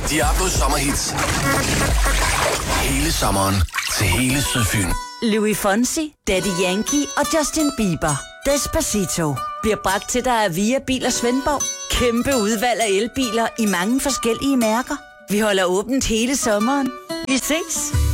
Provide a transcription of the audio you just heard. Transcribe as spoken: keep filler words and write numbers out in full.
Diablos sommerhits. Hele sommeren til hele Sydfyn. Louis Fonsi, Daddy Yankee og Justin Bieber. Despacito bliver bragt til dig af Via Bil og Svendborg. Kæmpe udvalg af elbiler i mange forskellige mærker. Vi holder åbent hele sommeren. Vi ses!